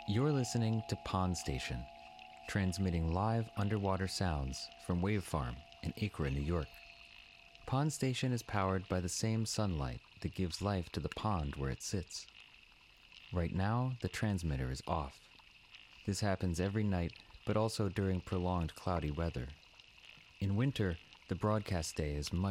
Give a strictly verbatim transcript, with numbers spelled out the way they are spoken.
You're listening to Pond Station, transmitting live underwater sounds from Wave Farm in Acra, New York. Pond Station is powered by the same sunlight that gives life to the pond where it sits. Right now, the transmitter is off. This happens every night, but also during prolonged cloudy weather. In winter, the broadcast day is much